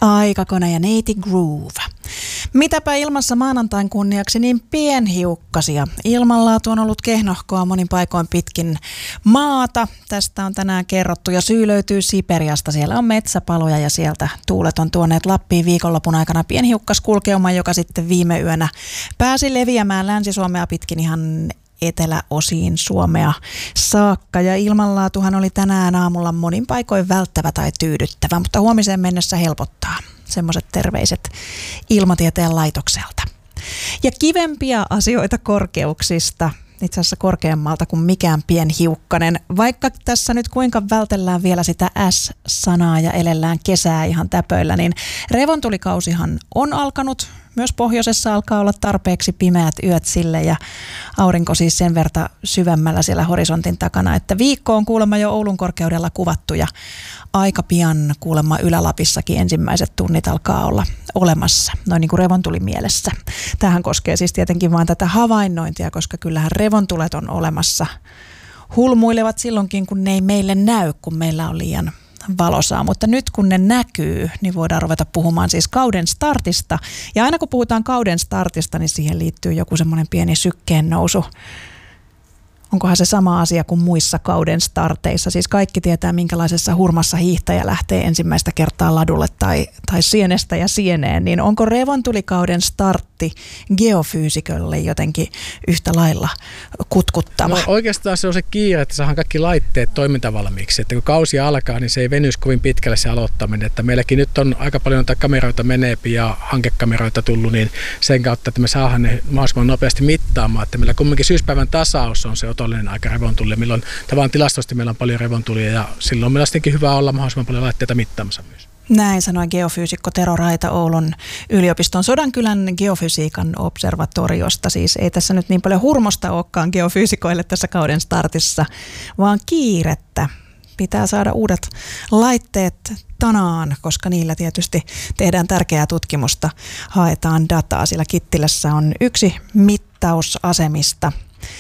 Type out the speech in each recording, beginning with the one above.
Aikakone ja Native Groove. Mitäpä ilmassa maanantain kunniaksi niin pienhiukkasia. Ilmanlaatu on ollut kehnohkoa monin paikoin pitkin maata. Tästä on tänään kerrottu ja syy löytyy Siperiasta. Siellä on metsäpaloja ja sieltä tuulet on tuoneet Lappiin viikonlopun aikana pienhiukkaskulkeuma, joka sitten viime yönä pääsi leviämään Länsi-Suomea pitkin ihan eteläosiin Suomea saakka. Ja ilmanlaatuhan oli tänään aamulla monin paikoin välttävä tai tyydyttävä, mutta huomiseen mennessä helpottaa. Semmoiset terveiset Ilmatieteen laitokselta. Ja kivempiä asioita korkeuksista, itse asiassa korkeammalta kuin mikään pienhiukkanen. Vaikka tässä nyt kuinka vältellään vielä sitä S-sanaa ja elellään kesää ihan täpöillä, niin revontulikausihan on alkanut. Myös pohjoisessa alkaa olla tarpeeksi pimeät yöt sille ja aurinko siis sen verta syvemmällä siellä horisontin takana, että viikko on kuulemma jo Oulun korkeudella kuvattu ja aika pian kuulemma Ylä-Lapissakin ensimmäiset tunnit alkaa olla olemassa, noin niin kuin revontulimielessä. Tämähän koskee siis tietenkin vain tätä havainnointia, koska kyllähän revontulet on olemassa. Hulmuilevat silloinkin, kun ne ei meille näy, kun meillä on liian valosaa, mutta nyt kun ne näkyy, niin voidaan ruveta puhumaan siis kauden startista. Ja aina kun puhutaan kauden startista, niin siihen liittyy joku semmoinen pieni sykkeen nousu. Onkohan se sama asia kuin muissa kauden starteissa? Siis kaikki tietää, minkälaisessa hurmassa hiihtäjä lähtee ensimmäistä kertaa ladulle tai sienestä ja sieneen. Niin onko revontulikauden startti geofyysikolle jotenkin yhtä lailla kutkuttava? No oikeastaan se on se kiire, että saadaan kaikki laitteet toimintavalmiiksi. Että kun kausi alkaa, niin se ei venyisi kovin pitkälle se aloittaminen. Että meilläkin nyt on aika paljon kameroita meneepi ja hankekameroita tullut, niin sen kautta, että me saadaan ne mahdollisimman nopeasti mittaamaan. Että meillä kumminkin syyspäivän tasaus on se otollinen aika revontulia, milloin tavallaan tilastosti meillä on paljon revontulia ja silloin on meillä sittenkin hyvä olla mahdollisimman paljon laitteita mittaamassa myös. Näin sanoi geofyysikko Tero Raita Oulun yliopiston Sodankylän geofysiikan observatoriosta. Siis ei tässä nyt niin paljon hurmosta olekaan geofyysikoille tässä kauden startissa, vaan kiirettä. Pitää saada uudet laitteet tanaan, koska niillä tietysti tehdään tärkeää tutkimusta, haetaan dataa. Sillä Kittilässä on yksi mittausasemista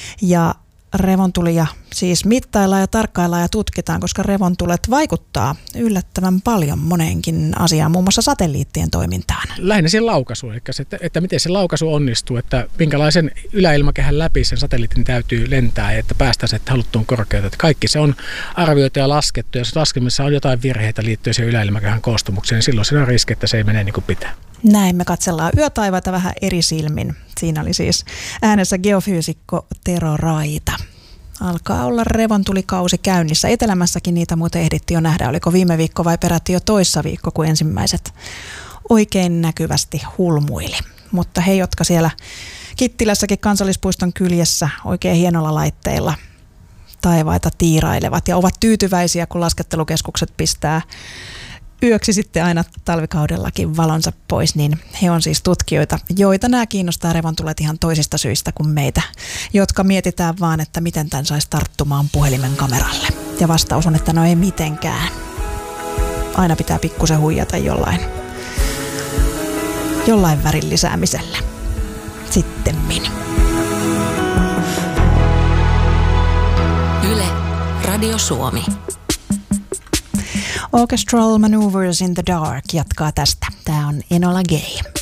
ja revontulia siis mittaillaan ja tarkkaillaan ja tutkitaan, koska revontulet vaikuttaa yllättävän paljon moneenkin asiaan, muun muassa satelliittien toimintaan. Lähinnä siihen laukaisuun, eli että miten se laukaisu onnistuu, että minkälaisen yläilmakehän läpi sen satelliitin täytyy lentää ja että päästään se haluttuun korkeuteen. Kaikki se on arvioitu ja laskettu, ja jos laskelmissa on jotain virheitä liittyen siihen yläilmakehän koostumukseen, niin silloin siinä on riski, että se ei mene niin kuin pitää. Näin me katsellaan yötaivaita vähän eri silmin. Siinä oli siis äänessä geofyysikko Tero Raita. Alkaa olla revontulikausi käynnissä. Etelämässäkin niitä muuten ehdittiin jo nähdä. Oliko viime viikko vai peräti jo toissa viikko, kun ensimmäiset oikein näkyvästi hulmuili. Mutta he, jotka siellä Kittilässäkin kansallispuiston kyljessä oikein hienolla laitteilla taivaita tiirailevat ja ovat tyytyväisiä, kun laskettelukeskukset pistää yöksi sitten aina talvikaudellakin valonsa pois, niin he on siis tutkijoita, joita nämä kiinnostaa revontulet ihan toisista syistä kuin meitä, jotka mietitään vaan, että miten tämän saisi tarttumaan puhelimen kameralle. Ja vastaus on, että no ei mitenkään. Aina pitää pikkusen huijata jollain värin lisäämisellä. Sittemmin. Yle, Radio Suomi. Orchestral Maneuvers in the Dark jatkaa tästä. Tämä on Enola Gay.